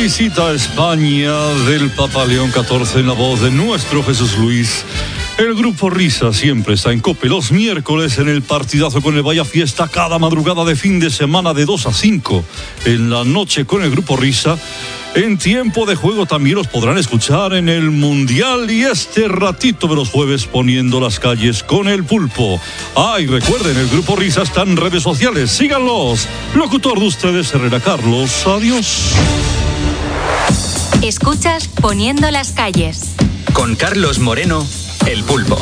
visita a España del Papa León XIV en la voz de nuestro Jesús Luis. El Grupo Risa siempre está en COPE los miércoles en el partidazo con el Vaya Fiesta, cada madrugada de fin de semana de 2 a 5 en la noche con el Grupo Risa. En tiempo de juego también los podrán escuchar en el Mundial y este ratito de los jueves poniendo las calles con el Pulpo. Y recuerden, el Grupo Risa está en redes sociales, síganlos. Locutor de ustedes, Herrera Carlos. Adiós. Escuchas Poniendo las calles con Carlos Moreno, el Pulpo.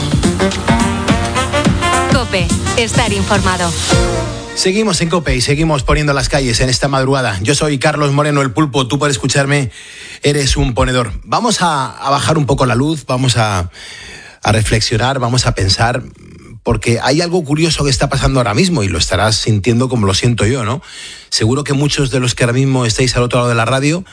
COPE, estar informado. Seguimos en COPE y seguimos poniendo las calles en esta madrugada. Yo soy Carlos Moreno, el Pulpo. Tú, por escucharme, eres un ponedor. Vamos a bajar un poco la luz, vamos a reflexionar, vamos a pensar, porque hay algo curioso que está pasando ahora mismo y lo estarás sintiendo como lo siento yo, ¿no? Seguro que muchos de los que ahora mismo estáis al otro lado de la radio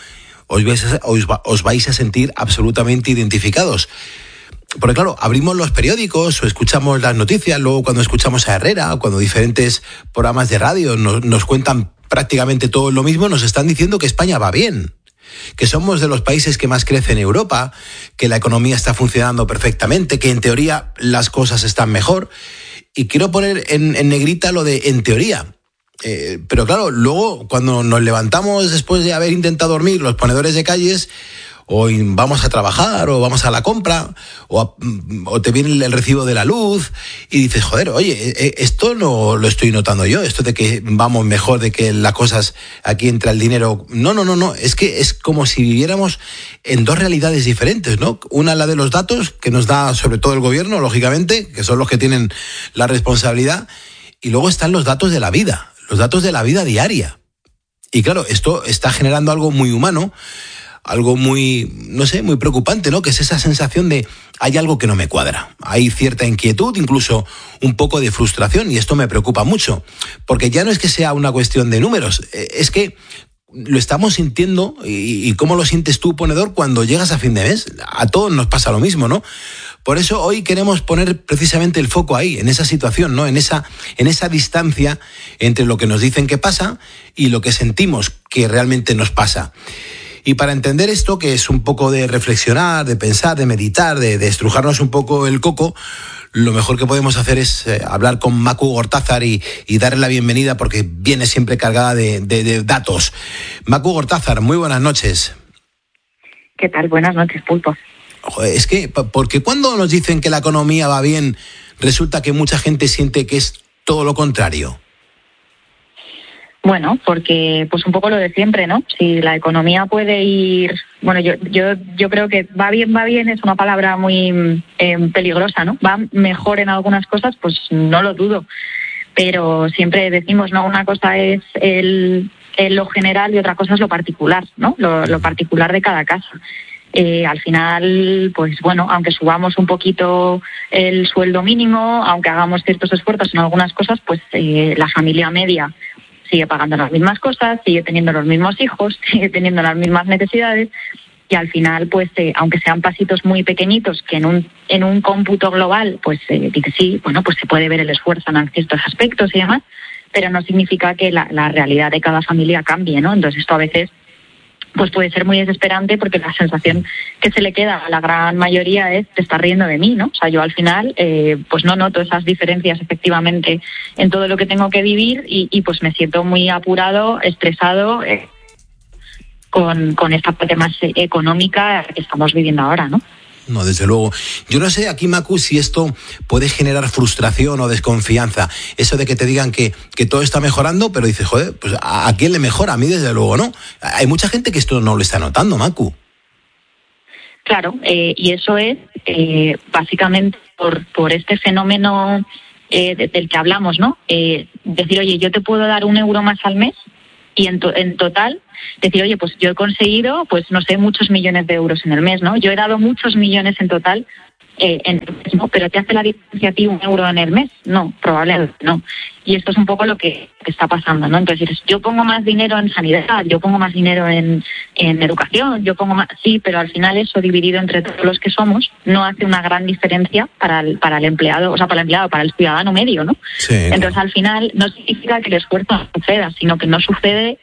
os vais a sentir absolutamente identificados. Porque claro, abrimos los periódicos o escuchamos las noticias, luego cuando escuchamos a Herrera, cuando diferentes programas de radio nos cuentan prácticamente todo lo mismo, nos están diciendo que España va bien, que somos de los países que más crece en Europa, que la economía está funcionando perfectamente, que en teoría las cosas están mejor. Y quiero poner en negrita lo de en teoría. Pero claro, luego cuando nos levantamos después de haber intentado dormir los ponedores de calles, o vamos a trabajar, o vamos a la compra, o te viene el recibo de la luz, y dices, joder, oye, esto no lo estoy notando yo, esto de que vamos mejor, de que las cosas, aquí entra el dinero. No, es que es como si viviéramos en dos realidades diferentes, ¿no? Una, la de los datos, que nos da sobre todo el gobierno, lógicamente, que son los que tienen la responsabilidad, y luego están los datos de la vida diaria. Y claro, esto está generando algo muy humano, algo muy, no sé, muy preocupante, ¿no? Que es esa sensación de hay algo que no me cuadra. Hay cierta inquietud, incluso un poco de frustración, y esto me preocupa mucho, porque ya no es que sea una cuestión de números, es que lo estamos sintiendo. ¿Y cómo lo sientes tú, ponedor, cuando llegas a fin de mes? A todos nos pasa lo mismo, ¿no? Por eso hoy queremos poner precisamente el foco ahí, en esa situación, ¿no? En esa distancia entre lo que nos dicen que pasa y lo que sentimos que realmente nos pasa. Y para entender esto, que es un poco de reflexionar, de pensar, de meditar, de estrujarnos un poco el coco, lo mejor que podemos hacer es hablar con Macu Gortázar y darle la bienvenida, porque viene siempre cargada de datos. Macu Gortázar, muy buenas noches. ¿Qué tal? Buenas noches, Pulpo. Joder, es que, porque cuando nos dicen que la economía va bien, resulta que mucha gente siente que es todo lo contrario. Bueno, porque pues un poco lo de siempre, ¿no? Si la economía puede ir... Bueno, yo creo que va bien es una palabra muy peligrosa, ¿no? Va mejor en algunas cosas, pues no lo dudo. Pero siempre decimos, ¿no? Una cosa es lo general y otra cosa es lo particular, ¿no? Lo particular de cada casa. Al final, pues bueno, aunque subamos un poquito el sueldo mínimo, aunque hagamos ciertos esfuerzos en algunas cosas, pues la familia media sigue pagando las mismas cosas, sigue teniendo los mismos hijos, sigue teniendo las mismas necesidades, y al final, pues aunque sean pasitos muy pequeñitos, que en un cómputo global, pues dice sí, bueno, pues se puede ver el esfuerzo en ciertos aspectos y demás, pero no significa que la realidad de cada familia cambie, ¿no? Entonces esto a veces pues puede ser muy desesperante, porque la sensación que se le queda a la gran mayoría es: te estás riendo de mí, ¿no? O sea, yo al final pues no noto esas diferencias efectivamente en todo lo que tengo que vivir, y pues me siento muy apurado, estresado con esta parte más económica que estamos viviendo ahora, ¿no? No, desde luego. Yo no sé aquí, Macu, si esto puede generar frustración o desconfianza. Eso de que te digan que todo está mejorando, pero dices, joder, pues ¿a quién le mejora? A mí, desde luego, ¿no? Hay mucha gente que esto no lo está notando, Macu. Claro, y eso es básicamente por este fenómeno del que hablamos, ¿no? Decir, oye, yo te puedo dar €1 más al mes, y en total decir, oye, pues yo he conseguido, pues no sé, muchos millones de euros en el mes, ¿no? Yo he dado muchos millones en total, ¿no? Pero ¿te hace la diferencia a ti €1 en el mes? No, probablemente no. Y esto es un poco lo que está pasando, ¿no? Entonces, yo pongo más dinero en sanidad, yo pongo más dinero en educación, yo pongo más... Sí, pero al final eso dividido entre todos los que somos no hace una gran diferencia para el empleado, o sea, para el ciudadano medio, ¿no? Sí, entonces, al final, no significa que el esfuerzo no suceda, sino que no sucede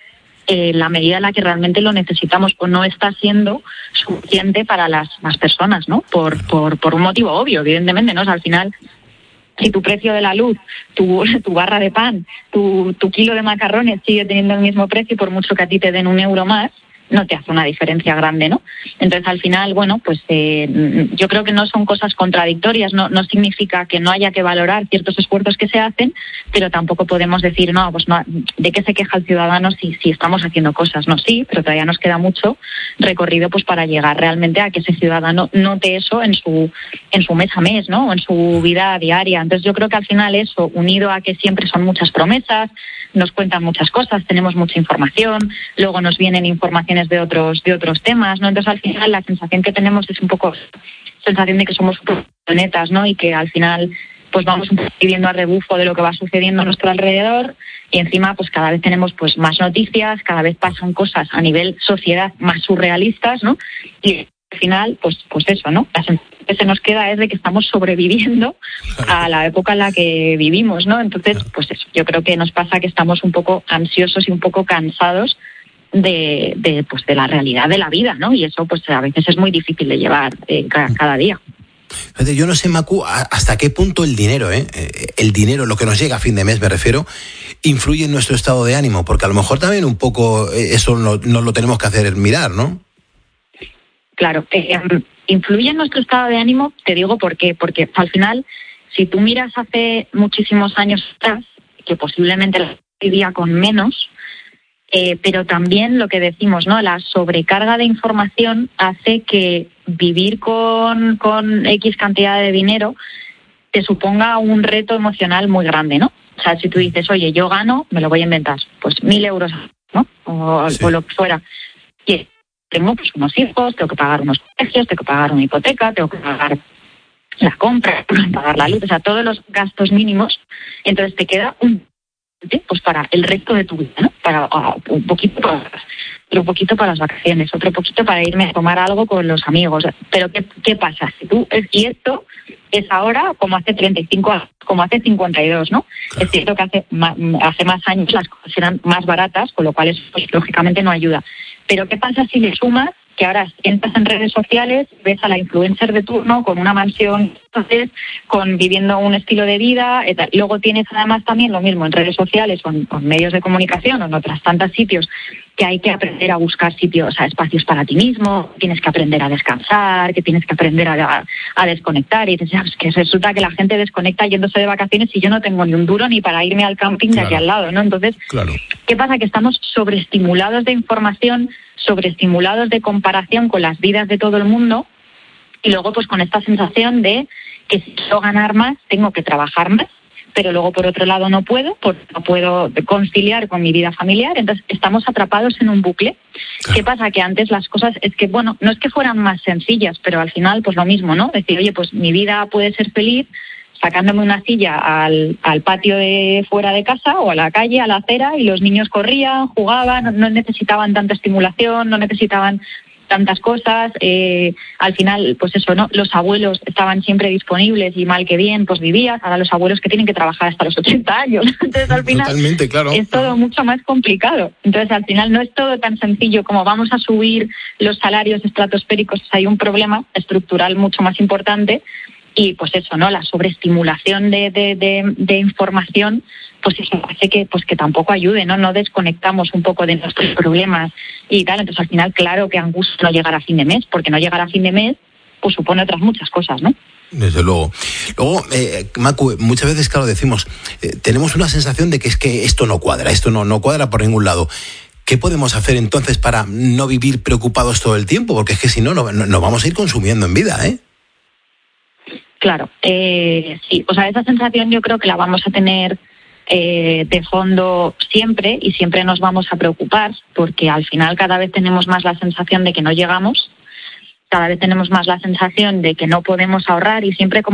la medida en la que realmente lo necesitamos, o no está siendo suficiente para las personas, ¿no? Por un motivo obvio, evidentemente, ¿no? O sea, al final, si tu precio de la luz, tu barra de pan, tu kilo de macarrones sigue teniendo el mismo precio, por mucho que a ti te den €1 más, no te hace una diferencia grande, ¿no? Entonces, al final, bueno, pues yo creo que no son cosas contradictorias, no significa que no haya que valorar ciertos esfuerzos que se hacen, pero tampoco podemos decir, no, pues no, ¿de qué se queja el ciudadano si estamos haciendo cosas? No, sí, pero todavía nos queda mucho recorrido pues para llegar realmente a que ese ciudadano note eso en su mes a mes, ¿no? O en su vida diaria. Entonces, yo creo que al final eso, unido a que siempre son muchas promesas, nos cuentan muchas cosas, tenemos mucha información, luego nos vienen informaciones de otros temas, ¿no? Entonces, al final, la sensación que tenemos es un poco sensación de que somos planetas, ¿no? Y que al final pues vamos un poco viviendo a rebufo de lo que va sucediendo a nuestro alrededor, y encima pues cada vez tenemos pues más noticias, cada vez pasan cosas a nivel sociedad más surrealistas, ¿no? Y al final, pues eso, ¿no? La sensación que se nos queda es de que estamos sobreviviendo a la época en la que vivimos, ¿no? Entonces, pues eso, yo creo que nos pasa que estamos un poco ansiosos y un poco cansados de la realidad de la vida, ¿no? Y eso pues a veces es muy difícil de llevar cada día. Yo no sé, Macu, hasta qué punto el dinero, lo que nos llega a fin de mes, me refiero, influye en nuestro estado de ánimo, porque a lo mejor también un poco eso nos lo tenemos que hacer mirar, ¿no? Claro, influye en nuestro estado de ánimo, te digo por qué, porque al final, si tú miras hace muchísimos años atrás, que posiblemente la vivía con menos, pero también lo que decimos, ¿no? La sobrecarga de información hace que vivir con X cantidad de dinero te suponga un reto emocional muy grande, ¿no? O sea, si tú dices, oye, yo gano, me lo voy a inventar, pues 1.000 euros, ¿no? O lo que fuera. Y tengo pues unos hijos, tengo que pagar unos colegios, tengo que pagar una hipoteca, tengo que pagar la compra, pagar la luz, o sea, todos los gastos mínimos. Entonces te queda pues para el resto de tu vida, ¿no? Para un poquito para las vacaciones, otro poquito para irme a tomar algo con los amigos. Pero ¿qué pasa? Y esto es ahora como hace 35 años, como hace 52, ¿no? Claro. Es cierto que hace más años las cosas eran más baratas, con lo cual eso pues, lógicamente no ayuda. Pero ¿qué pasa si le sumas que ahora entras en redes sociales, ves a la influencer de turno con una mansión, entonces, viviendo un estilo de vida, luego tienes además también lo mismo en redes sociales o en medios de comunicación o en otras tantos sitios, que hay que aprender a buscar sitios, o sea, espacios para ti mismo, tienes que aprender a descansar, que tienes que aprender a desconectar, y dices, es que resulta que la gente desconecta yéndose de vacaciones y yo no tengo ni un duro ni para irme al camping de aquí al lado, ¿no? Entonces, ¿qué pasa? Que estamos sobreestimulados de información, sobreestimulados de comparación con las vidas de todo el mundo, y luego pues con esta sensación de que si quiero ganar más tengo que trabajar más, pero luego por otro lado no puedo conciliar con mi vida familiar. Entonces estamos atrapados en un bucle. ¿Qué pasa? Que antes las cosas es que, bueno, no es que fueran más sencillas, pero al final pues lo mismo, ¿no? Decir, oye, pues mi vida puede ser feliz sacándome una silla al patio de fuera de casa o a la calle, a la acera, y los niños corrían, jugaban, no necesitaban tanta estimulación, no necesitaban tantas cosas. Al final, pues eso, ¿no? Los abuelos estaban siempre disponibles y mal que bien, pues vivías. Ahora los abuelos que tienen que trabajar hasta los 80 años. Entonces, al final, totalmente, claro, es todo mucho más complicado. Entonces, al final, no es todo tan sencillo como vamos a subir los salarios estratosféricos. Hay un problema estructural mucho más importante. Y pues eso, ¿no? La sobreestimulación de información, pues eso hace que tampoco ayude, ¿no? No desconectamos un poco de nuestros problemas y tal. Entonces, al final, claro que angustia no llegar a fin de mes, porque no llegar a fin de mes, pues supone otras muchas cosas, ¿no? Desde luego. Luego, Macu, muchas veces, claro, decimos, tenemos una sensación de que es que esto no cuadra por ningún lado. ¿Qué podemos hacer entonces para no vivir preocupados todo el tiempo? Porque es que si no vamos a ir consumiendo en vida, ¿eh? Claro, sí, o sea, esa sensación yo creo que la vamos a tener de fondo siempre, y siempre nos vamos a preocupar, porque al final cada vez tenemos más la sensación de que no llegamos, cada vez tenemos más la sensación de que no podemos ahorrar, y siempre como